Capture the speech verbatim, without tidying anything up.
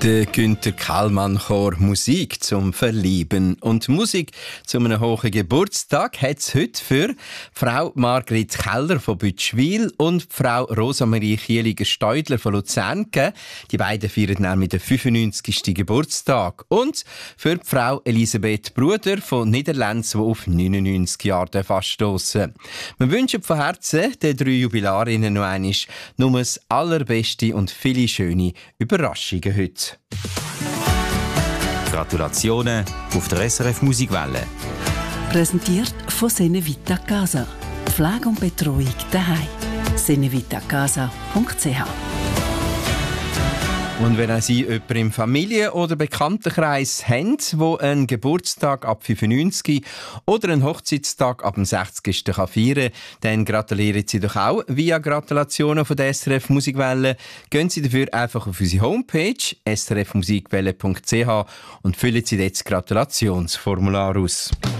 Der Günther Kallmann Chor Musik zum Verlieben und Musik zu einem hohen Geburtstag hat es heute für Frau Margrit Keller von Bütschwil und Frau Rosamarie Kieliger-Steudler von Luzern gegeben. Die beiden feiern nämlich den fünfundneunzigsten Geburtstag. Und für die Frau Elisabeth Bruder von Niederlands, die auf neunundneunzig Jahre anstossen. Wir wünschen von Herzen den drei Jubilarinnen noch einmal nur das allerbeste und viele schöne Überraschungen heute. Gratulationen auf der S R F Musikwelle. Präsentiert von Senevita Casa. Pflege und Betreuung daheim. senevitacasa punkt c h. Und wenn auch Sie jemanden im Familien- oder Bekanntenkreis haben, der einen Geburtstag ab fünfundneunzig oder einen Hochzeitstag ab dem sechzigsten kann feiern kann, dann gratulieren Sie doch auch via Gratulationen von der S R F Musikwelle. Gehen Sie dafür einfach auf unsere Homepage s r f musikwelle punkt c h und füllen Sie dort das Gratulationsformular aus.